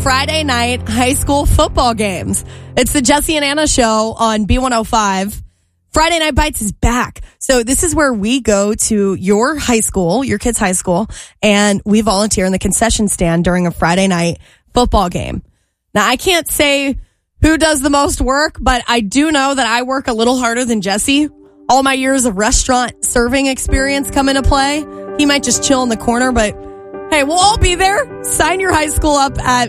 Friday night high school football games. It's the Jesse and Anna show on B105. Friday Night Bites is back. So this is where we go to your high school, your kid's high school, and we volunteer in the concession stand during a Friday night football game. Now, I can't say who does the most work, but I do know that I work a little harder than Jesse. All my years of restaurant serving experience come into play. He might just chill in the corner, but hey, we'll all be there. Sign your high school up at